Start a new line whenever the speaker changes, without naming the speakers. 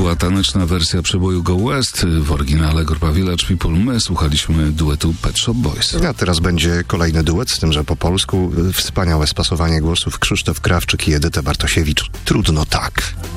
była taneczna wersja przeboju Go West. W oryginale grupa Village People. My słuchaliśmy duetu Pet Shop Boys.
A teraz będzie kolejny duet, z tym, że po polsku. Wspaniałe spasowanie głosów Krzysztof Krawczyk i Edyta Bartosiewicz. Trudno tak.